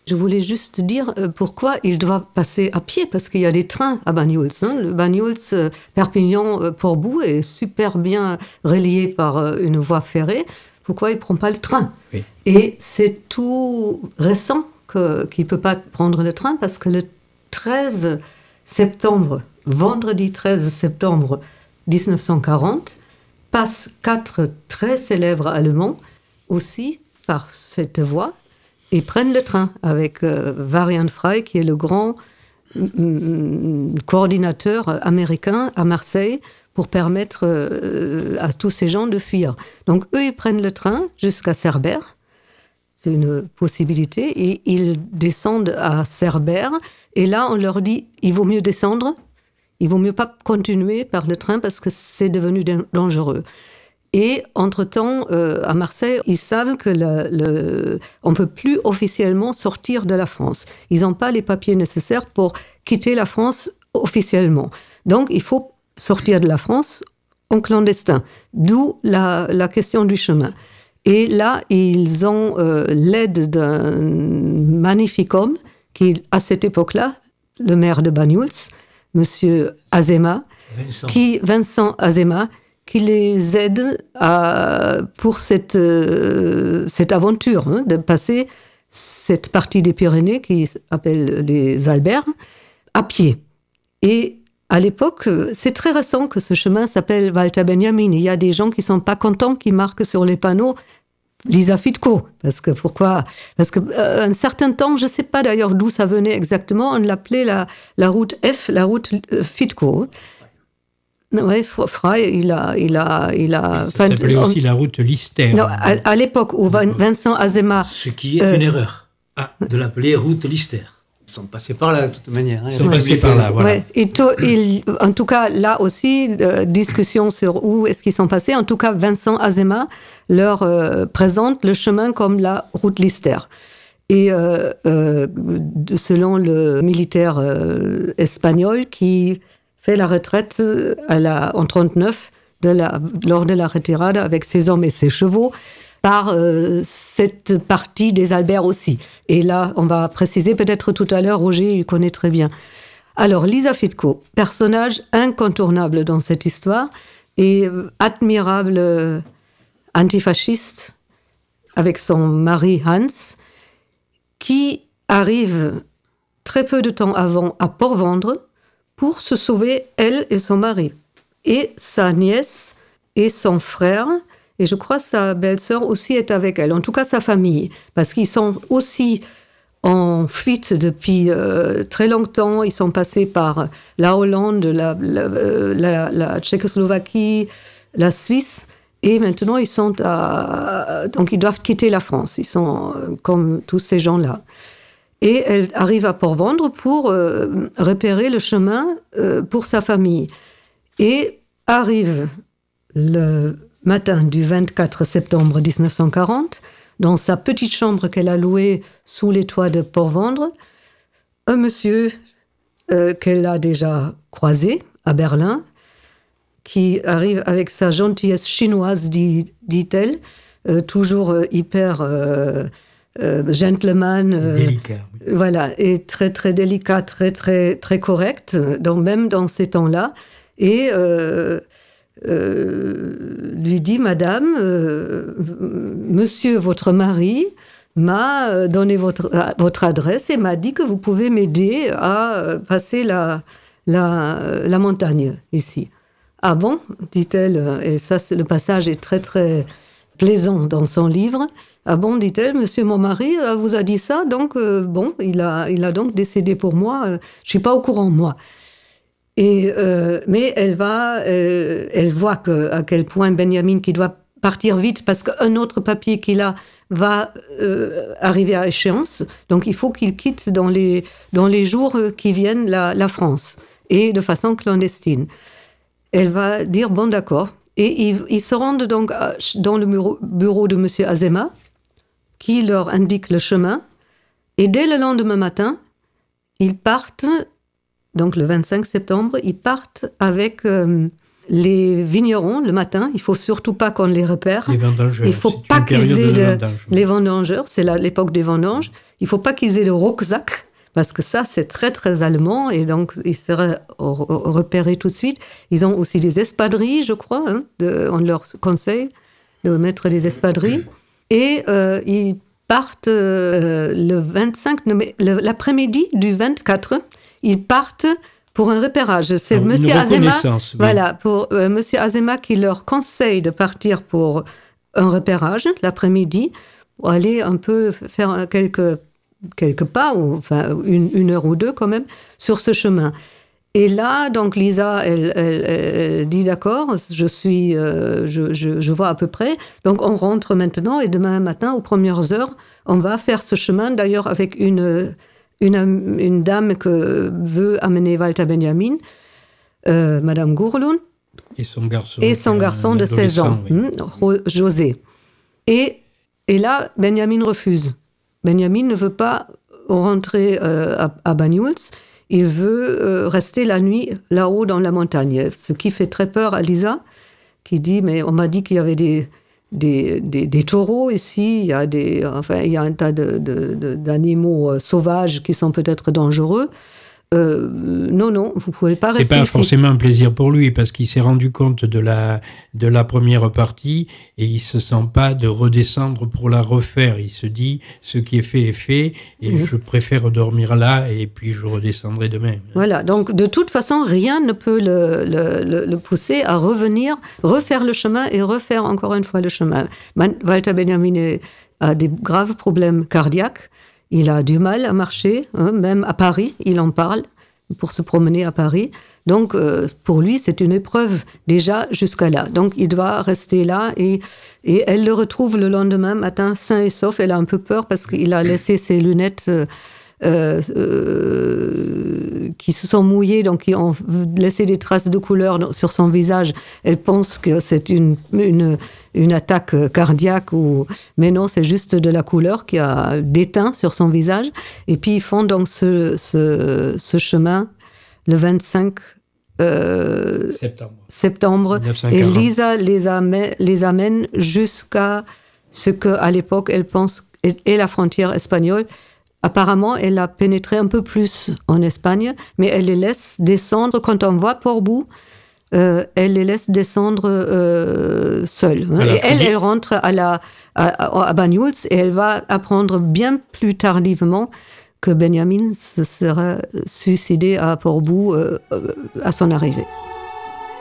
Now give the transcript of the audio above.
Je voulais juste dire pourquoi il doit passer à pied, parce qu'il y a des trains à Banyuls. Le Banyuls Perpignan-Portbou est super bien relié par une voie ferrée. Pourquoi il ne prend pas le train ? Oui. Et c'est tout récent qu'il ne peut pas prendre le train, parce que le 13 septembre, vendredi 13 septembre 1940, passent 4 très célèbres Allemands aussi par cette voie, et prennent le train avec Varian Fry, qui est le grand coordinateur américain à Marseille, pour permettre à tous ces gens de fuir. Donc eux, ils prennent le train jusqu'à Cerbère, c'est une possibilité, et ils descendent à Cerbère, et là on leur dit, il vaut mieux descendre, il vaut mieux pas continuer par le train parce que c'est devenu dangereux. Et entre-temps, à Marseille, ils savent que on ne peut plus officiellement sortir de la France. Ils n'ont pas les papiers nécessaires pour quitter la France officiellement. Donc, il faut sortir de la France en clandestin. D'où la question du chemin. Et là, ils ont l'aide d'un magnifique homme qui, à cette époque-là, le maire de Banyuls, Monsieur Azéma, Vincent Azéma, qui les aide pour cette aventure, de passer cette partie des Pyrénées qui s'appelle les Alberts, à pied. Et à l'époque, c'est très récent que ce chemin s'appelle Walter Benjamin. Il y a des gens qui ne sont pas contents, qui marquent sur les panneaux Lisa Fitko. Pourquoi ? Parce qu'un certain temps, je ne sais pas d'ailleurs d'où ça venait exactement, on l'appelait la route F, la route Fitko. Oui, Fry, il a. Ça s'appelait aussi la route Lister. Non, à l'époque où Vincent Azéma. Ce qui est une erreur, de l'appeler route Lister. Ils sont passés par là, de toute manière. Ils sont passés par là, voilà. Ouais. En tout cas, là aussi, discussion sur où est-ce qu'ils sont passés. En tout cas, Vincent Azéma leur présente le chemin comme la route Lister. Et selon le militaire espagnol qui fait la retraite en 1939 lors de la retirade avec ses hommes et ses chevaux par cette partie des Alberts aussi. Et là, on va préciser peut-être tout à l'heure, Roger, il connaît très bien. Alors, Lisa Fitko, personnage incontournable dans cette histoire et admirable antifasciste avec son mari Hans, qui arrive très peu de temps avant à Port-Vendre pour se sauver, elle et son mari. Et sa nièce et son frère, et je crois sa belle-sœur aussi est avec elle, en tout cas sa famille, parce qu'ils sont aussi en fuite depuis très longtemps. Ils sont passés par la Hollande, la Tchécoslovaquie, la Suisse, et maintenant ils sont donc ils doivent quitter la France. Ils sont comme tous ces gens-là. Et elle arrive à Port-Vendre pour repérer le chemin pour sa famille. Et arrive le matin du 24 septembre 1940, dans sa petite chambre qu'elle a louée sous les toits de Port-Vendre, un monsieur qu'elle a déjà croisé à Berlin, qui arrive avec sa gentillesse chinoise, dit-elle, toujours hyper... gentleman, délicat. Voilà, et très très délicat, très très très correct, même dans ces temps-là, et lui dit, Madame, Monsieur, votre mari m'a donné votre adresse et m'a dit que vous pouvez m'aider à passer la montagne ici. Ah bon, dit-elle, et ça, le passage est très très plaisant dans son livre. Ah bon, dit-elle, monsieur mon mari vous a dit ça, donc il a donc décidé pour moi, je ne suis pas au courant, moi. Mais elle voit à quel point Benjamin, qui doit partir vite, parce qu'un autre papier qu'il a va arriver à échéance, donc il faut qu'il quitte dans les jours qui viennent la France, et de façon clandestine. Elle va dire, bon d'accord, et ils se rendent donc dans le bureau de monsieur Azéma, qui leur indique le chemin, et dès le lendemain matin, ils partent, donc le 25 septembre, ils partent avec les vignerons, le matin, il ne faut surtout pas qu'on les repère. Les vendangeurs. Il ne faut pas qu'ils aient les vendangeurs, c'est l'époque des vendanges. Il ne faut pas qu'ils aient de rucksack, parce que ça, c'est très, très allemand, et donc ils seraient repérés tout de suite. Ils ont aussi des espadrilles, je crois, on leur conseille de mettre des espadrilles. Et ils partent le 25, l'après-midi du 24, ils partent pour un repérage. C'est Monsieur Azéma, voilà, pour Monsieur Azéma qui leur conseille de partir pour un repérage l'après-midi, pour aller un peu faire quelques pas, ou enfin une heure ou deux quand même, sur ce chemin. Et là, donc Lisa, elle dit d'accord, je vois à peu près. Donc on rentre maintenant et demain matin, aux premières heures, on va faire ce chemin. D'ailleurs, avec une dame que veut amener Walter Benjamin, Madame Gourlund, et son garçon de 16 ans, oui. José. Et là, Benjamin refuse. Benjamin ne veut pas rentrer à Banyuls. Il veut rester la nuit là-haut dans la montagne, ce qui fait très peur à Lisa, qui dit, mais on m'a dit qu'il y avait des taureaux ici, il y a un tas d'animaux sauvages qui sont peut-être dangereux. Non, vous pouvez pas rester ici. C'est pas forcément un plaisir pour lui, parce qu'il s'est rendu compte de la première partie et il se sent pas de redescendre pour la refaire. Il se dit, ce qui est fait, et je préfère dormir là et puis je redescendrai demain. Voilà, donc de toute façon, rien ne peut le pousser à revenir, refaire le chemin et refaire encore une fois le chemin. Walter Benjamin a des graves problèmes cardiaques. Il a du mal à marcher, même à Paris, il en parle, pour se promener à Paris. Donc, pour lui, c'est une épreuve déjà jusqu'à là. Donc, il doit rester là et elle le retrouve le lendemain matin, sain et sauf. Elle a un peu peur parce qu'il a laissé ses lunettes qui se sont mouillées, donc qui ont laissé des traces de couleur sur son visage. Elle pense que c'est une attaque cardiaque, mais non, c'est juste de la couleur qui a déteint sur son visage. Et puis ils font donc ce chemin le 25 septembre 1940. Et Lisa les amène jusqu'à ce qu'à l'époque elle pense est la frontière espagnole. Apparemment, elle a pénétré un peu plus en Espagne, mais elle les laisse descendre. Quand on voit Portbou, elle les laisse descendre seules. Et elle rentre à Banyuls et elle va apprendre bien plus tardivement que Benjamin se sera suicidé à Portbou à son arrivée.